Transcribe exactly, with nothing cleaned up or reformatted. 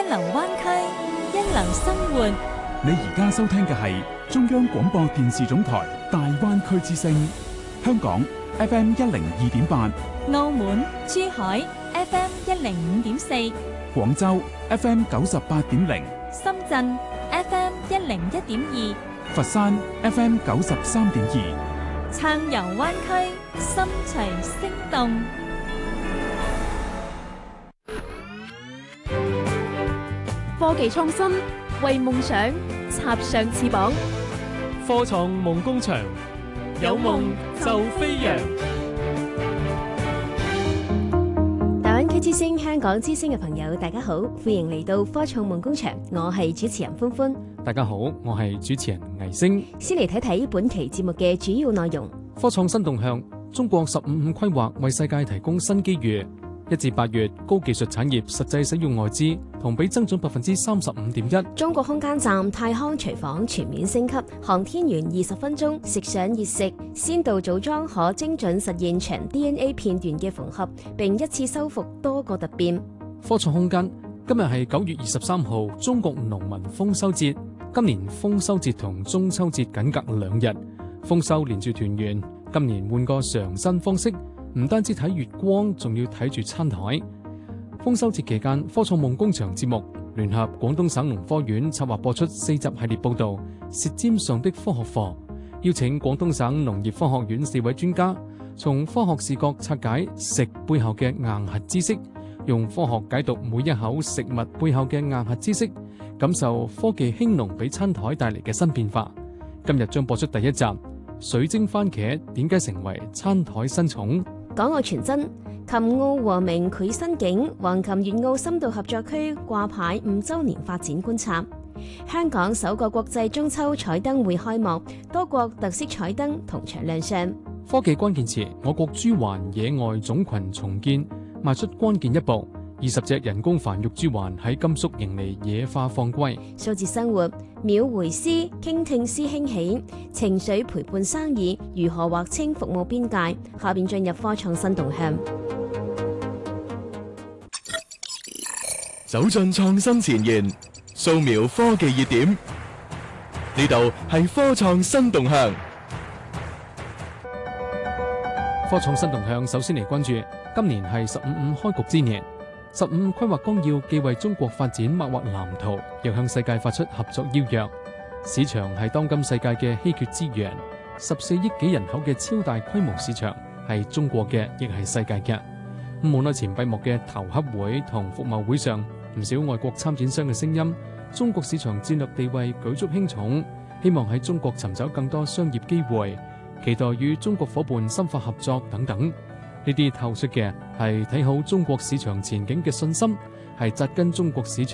一流灣區，一流生活。 你而家收聽嘅係中央廣播電視總台大灣區之聲，香港 F M 一零二點八， 澳門、珠海 F M 一零五點四， 廣州 F M 九十八點零， 深圳 F M 一零一點二， 佛山 F M 九十三點二， 暢遊灣區，心隨聲動。 科技創新，為夢想插上翅膀。 科創夢工場，有夢就飛揚。 大灣區之聲、香港之聲嘅朋友，大家好，歡迎嚟到科創夢工場，我係主持人歡歡。 大家好，我係主持人魏星。 先嚟睇睇本期節目嘅主要內容。 科創新動向，中國十五五規劃為世界提供新機遇。一至八月，高技術產業實際使用外資同比增長百分之三十五點一。 中國空間站太康廚房全面升級，航天員二十分鐘食上熱食，先導組裝可精準實現長 D N A 片段嘅縫合，並一次修復多個突變。 科創空間，今日係九月二十三號，中國農民豐收節。今年豐收節同中秋節僅隔兩日，豐收連住團圓。今年換個嘗新方式。唔單止睇月光，仲要睇住餐台。豐收節期間，科創夢工場節目聯合廣東省農科院策劃播出四集系列報道《舌尖上的科學課》，邀請廣東省農業科學院四位專家，從科學視角拆解食背後嘅硬核知識，用科學解讀每一口食物背後嘅硬核知識，感受科技興農俾餐台帶嚟嘅新變化。今日將播出第一集：水晶番茄點解成為餐台新寵？ 港澳傳真，琴澳和鳴繪新景，橫琴粵澳深度合作區掛牌五周年發展觀察。香港首個國際中秋彩燈會開幕，多國特色彩燈同場亮相。 科技關鍵詞，我國豬環野外種群重建邁出關鍵一步。二十隻人工繁育豬環喺甘肅迎嚟野化放歸。 數字生活，秒回師傾聽師興起，情緒陪伴生意如何劃清服務邊界？下邊進入科創新動向， 走進創新前沿，掃描科技熱點。呢度係科創新動向。 科創新動向，首先嚟關注，今年係十五五開局之年。十五規劃綱要既為中國發展擘劃藍圖，又向世界發出合作邀約。市場係當今世界嘅稀缺資源，十四億幾人口嘅超大規模市場係中國嘅，亦係世界嘅。無奈前閉幕嘅投洽會同服貿會上，唔少外國參展商嘅聲音，中國市場戰略地位舉足輕重，希望喺中國尋找更多商業機會，期待與中國夥伴深化合作等等。呢啲透出嘅係睇好中國市場前景嘅信心，係扎根中國市場